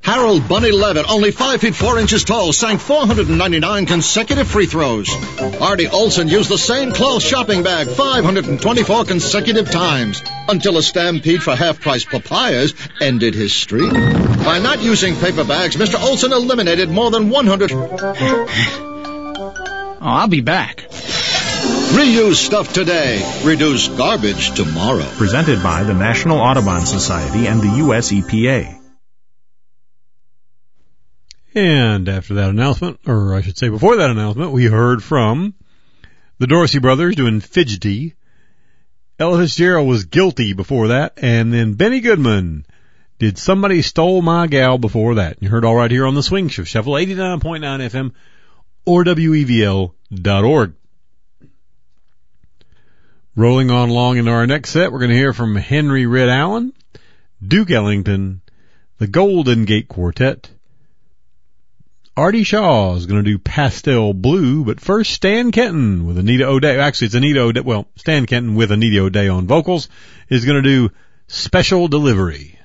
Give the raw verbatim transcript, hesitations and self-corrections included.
Harold Bunny Levitt, only five feet four inches tall, sank four hundred ninety-nine consecutive free throws. Artie Olson used the same cloth shopping bag five hundred twenty-four consecutive times until a stampede for half-price papayas ended his streak. By not using paper bags, Mister Olson eliminated more than one hundred... Oh, I'll be back. Reuse stuff today. Reduce garbage tomorrow. Presented by the National Audubon Society and the U S E P A. And after that announcement, or I should say before that announcement, we heard from the Dorsey Brothers doing Fidgety. Ella Fitzgerald was Guilty before that, and then Benny Goodman did Somebody Stole My Gal before that. You heard all right here on the Swing Shuffle, eighty-nine point nine F M, or W E V L dot org. Rolling on along into our next set, we're going to hear from Henry Red Allen, Duke Ellington, the Golden Gate Quartet. Artie Shaw is going to do Pastel Blue, but first Stan Kenton with Anita O'Day. Actually, it's Anita O'Day. Well, Stan Kenton with Anita O'Day on vocals is going to do Special Delivery.